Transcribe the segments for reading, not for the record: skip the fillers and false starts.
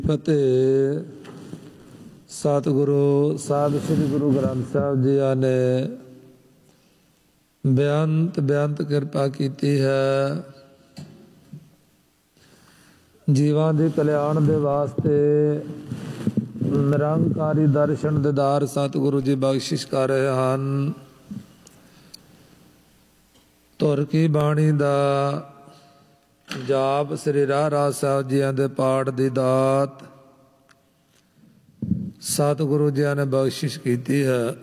ਫਤਿਹ। ਸਤਿਗੁਰੂ ਸਾਹਿਬ ਸ੍ਰੀ ਗੁਰੂ ਗ੍ਰੰਥ ਸਾਹਿਬ ਜੀ ਨੇ ਬੇਅੰਤ ਕਿਰਪਾ ਕੀਤੀ ਹੈ। ਜੀਵਾਂ ਦੇ ਕਲਿਆਣ ਦੇ ਵਾਸਤੇ ਨਿਰੰਕਾਰੀ ਦਰਸ਼ਨ ਦੀਦਾਰ ਸਤਿਗੁਰੂ ਜੀ ਬਖਸ਼ਿਸ਼ ਕਰ ਰਹੇ ਹਨ। ਧੁਰ ਕੀ ਬਾਣੀ ਦਾ ਜਾਪ ਸ੍ਰੀ ਰਾਜ ਸਾਹਿਬ ਜੀਆਂ ਦੇ ਪਾਠ ਦੀ ਦਾਤ ਸਤਿਗੁਰੂ ਜੀ ਨੇ ਬਖਸ਼ਿਸ਼ ਕੀਤੀ ਹੈ।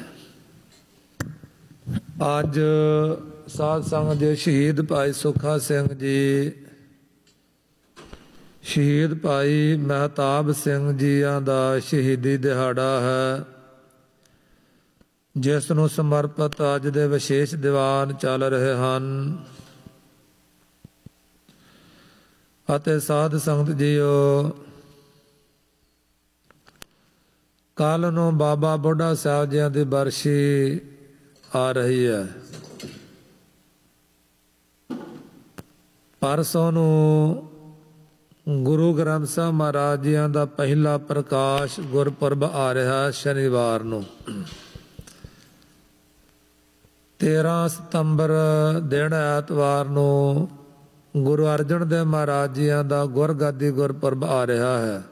ਅੱਜ ਸਾਧ ਸੰਗਤ ਦੇ ਸ਼ਹੀਦ ਭਾਈ ਸੁੱਖਾ ਸਿੰਘ ਜੀ, ਸ਼ਹੀਦ ਭਾਈ ਮਹਿਤਾਬ ਸਿੰਘ ਜੀਆਂ ਦਾ ਸ਼ਹੀਦੀ ਦਿਹਾੜਾ ਹੈ, ਜਿਸ ਨੂੰ ਸਮਰਪਿਤ ਅੱਜ ਦੇ ਵਿਸ਼ੇਸ਼ ਦੀਵਾਨ ਚੱਲ ਰਹੇ ਹਨ। ਅਤੇ ਸਾਧ ਸੰਗਤ ਜੀਓ, ਕੱਲ ਨੂੰ ਬਾਬਾ ਬੁੱਢਾ ਸਾਹਿਬ ਜੀਆਂ ਦੀ ਬਰਸ਼ੀ ਆ ਰਹੀ ਹੈ। ਪਰਸੋਂ ਨੂੰ ਗੁਰੂ ਗ੍ਰੰਥ ਸਾਹਿਬ ਮਹਾਰਾਜ ਜੀਆਂ ਦਾ ਪਹਿਲਾ ਪ੍ਰਕਾਸ਼ ਗੁਰਪੁਰਬ ਆ ਰਿਹਾ ਸ਼ਨੀਵਾਰ ਨੂੰ 13 ਸਤੰਬਰ ਦਿਨ ਐਤਵਾਰ ਨੂੰ ਗੁਰੂ ਅਰਜਨ ਦੇਵ ਮਹਾਰਾਜ ਜੀਆਂ ਦਾ ਗੁਰਗੱਦੀ ਗੁਰਪੁਰਬ ਆ ਰਿਹਾ ਹੈ।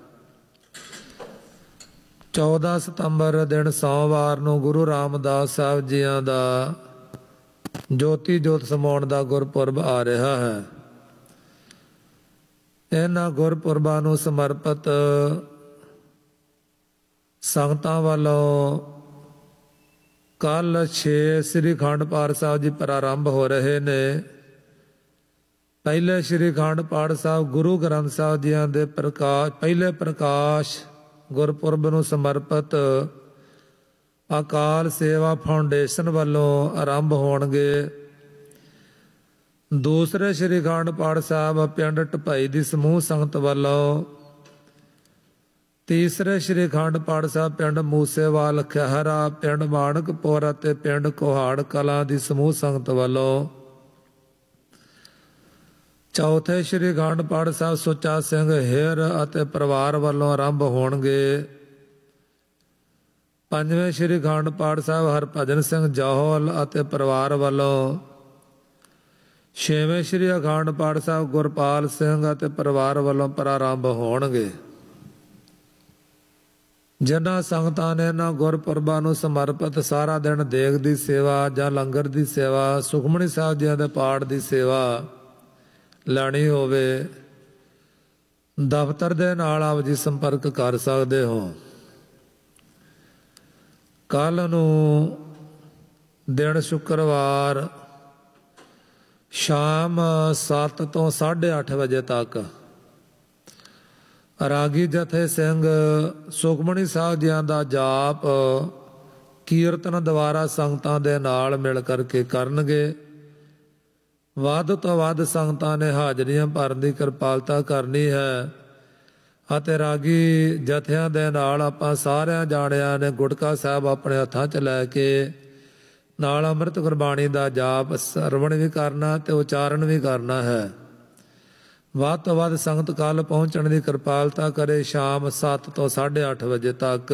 14 ਸਤੰਬਰ ਦਿਨ ਸੋਮਵਾਰ ਨੂੰ ਗੁਰੂ ਰਾਮਦਾਸ ਸਾਹਿਬ ਜੀਆਂ ਦਾ ਜੋਤੀ ਜੋਤ ਸਮਾਉਣ ਦਾ ਗੁਰਪੁਰਬ ਆ ਰਿਹਾ ਹੈ। ਇਹਨਾਂ ਗੁਰਪੁਰਬਾਂ ਨੂੰ ਸਮਰਪਿਤ ਸੰਗਤਾਂ ਵੱਲੋਂ ਕੱਲ 6 ਸ੍ਰੀ ਅਖੰਡ ਪਾਠ ਸਾਹਿਬ ਜੀ ਪ੍ਰਾਰੰਭ ਹੋ ਰਹੇ ਨੇ। ਪਹਿਲੇ ਸ੍ਰੀ ਅਖੰਡ ਪਾਠ ਸਾਹਿਬ ਗੁਰੂ ਗ੍ਰੰਥ ਸਾਹਿਬ ਜੀਆਂ ਦੇ ਪਹਿਲੇ ਪ੍ਰਕਾਸ਼ ਗੁਰਪੁਰਬ ਨੂੰ ਸਮਰਪਿਤ ਅਕਾਲ ਸੇਵਾ ਫਾਊਂਡੇਸ਼ਨ ਵੱਲੋਂ ਆਰੰਭ ਹੋਣਗੇ। ਦੂਸਰੇ ਸ੍ਰੀ ਅਖੰਡ ਪਾਠ ਸਾਹਿਬ ਪਿੰਡ ਢਪਾਈ ਦੀ ਸਮੂਹ ਸੰਗਤ ਵੱਲੋਂ, ਤੀਸਰੇ ਸ੍ਰੀ ਅਖੰਡ ਪਾਠ ਸਾਹਿਬ ਪਿੰਡ ਮੂਸੇਵਾਲ ਖਹਿਰਾ, ਪਿੰਡ ਮਾਣਕਪੁਰ ਅਤੇ ਪਿੰਡ ਕੋਹਾੜ ਕਲਾਂ ਦੀ ਸਮੂਹ ਸੰਗਤ ਵੱਲੋਂ, ਚੌਥੇ ਸ੍ਰੀ ਅਖੰਡ ਪਾਠ ਸਾਹਿਬ ਸੁੱਚਾ ਸਿੰਘ ਹੇਰ ਅਤੇ ਪਰਿਵਾਰ ਵੱਲੋਂ ਆਰੰਭ ਹੋਣਗੇ। ਪੰਜਵੇਂ ਸ੍ਰੀ ਅਖੰਡ ਪਾਠ ਸਾਹਿਬ ਹਰਭਜਨ ਸਿੰਘ ਜੌਹਲ ਅਤੇ ਪਰਿਵਾਰ ਵੱਲੋਂ, ਛੇਵੇਂ ਸ੍ਰੀ ਅਖੰਡ ਪਾਠ ਸਾਹਿਬ ਗੁਰਪਾਲ ਸਿੰਘ ਅਤੇ ਪਰਿਵਾਰ ਵੱਲੋਂ ਪ੍ਰਾਰੰਭ ਹੋਣਗੇ। ਜਿਨ੍ਹਾਂ ਸੰਗਤਾਂ ਨੇ ਇਹਨਾਂ ਗੁਰਪੁਰਬਾਂ ਨੂੰ ਸਮਰਪਿਤ ਸਾਰਾ ਦਿਨ ਦੇਗ ਦੀ ਸੇਵਾ ਜਾਂ ਲੰਗਰ ਦੀ ਸੇਵਾ, ਸੁਖਮਨੀ ਸਾਹਿਬ ਜੀਆਂ ਦੇ ਪਾਠ ਦੀ ਸੇਵਾ ਲੈਣੀ ਹੋਵੇ, ਦਫ਼ਤਰ ਦੇ ਨਾਲ ਆਪ ਜੀ ਸੰਪਰਕ ਕਰ ਸਕਦੇ ਹੋ। ਕੱਲ ਨੂੰ ਦਿਨ ਸ਼ੁੱਕਰਵਾਰ ਸ਼ਾਮ 7 ਤੋਂ 8:30 ਵਜੇ ਤੱਕ ਰਾਗੀ ਜਥੇ ਸਿੰਘ ਸੁਖਮਨੀ ਸਾਹਿਬ ਜੀਆਂ ਦਾ ਜਾਪ ਕੀਰਤਨ ਦੁਆਰਾ ਸੰਗਤਾਂ ਦੇ ਨਾਲ ਮਿਲ ਕਰਕੇ ਕਰਨਗੇ। ਵੱਧ ਤੋਂ ਵੱਧ ਸੰਗਤਾਂ ਨੇ ਹਾਜ਼ਰੀਆਂ ਭਰਨ ਦੀ ਕਿਰਪਾਲਤਾ ਕਰਨੀ ਹੈ ਅਤੇ ਰਾਗੀ ਜਥਿਆਂ ਦੇ ਨਾਲ ਆਪਾਂ ਸਾਰਿਆਂ ਜਾਣਿਆਂ ਨੇ ਗੁਟਕਾ ਸਾਹਿਬ ਆਪਣੇ ਹੱਥਾਂ 'ਚ ਲੈ ਕੇ ਨਾਲ ਅੰਮ੍ਰਿਤ ਗੁਰਬਾਣੀ ਦਾ ਜਾਪ ਸਰਵਣ ਵੀ ਕਰਨਾ ਤੇ ਉਚਾਰਨ ਵੀ ਕਰਨਾ ਹੈ। ਵੱਧ ਤੋਂ ਵੱਧ ਸੰਗਤ ਕੱਲ ਪਹੁੰਚਣ ਦੀ ਕਿਰਪਾਲਤਾ ਕਰੇ। ਸ਼ਾਮ 7 ਤੋਂ 8:30 ਵਜੇ ਤੱਕ।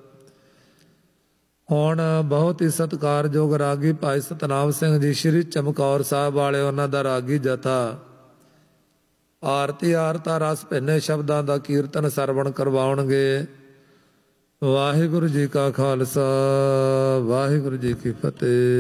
ਹੁਣ ਬਹੁਤ ਹੀ ਸਤਿਕਾਰਯੋਗ ਰਾਗੀ ਭਾਈ ਸਤਨਾਮ ਸਿੰਘ ਜੀ ਸ਼੍ਰੀ ਚਮਕੌਰ ਸਾਹਿਬ ਵਾਲੇ, ਉਹਨਾਂ ਦਾ ਰਾਗੀ ਜਥਾ ਆਰਤੀ ਆਰਤਾ ਰਸ ਭਿੰਨੇ ਸ਼ਬਦਾਂ ਦਾ ਕੀਰਤਨ ਸਰਵਣ ਕਰਵਾਉਣਗੇ। ਵਾਹਿਗੁਰੂ ਜੀ ਕਾ ਖਾਲਸਾ, ਵਾਹਿਗੁਰੂ ਜੀ ਕੀ ਫਤਿਹ।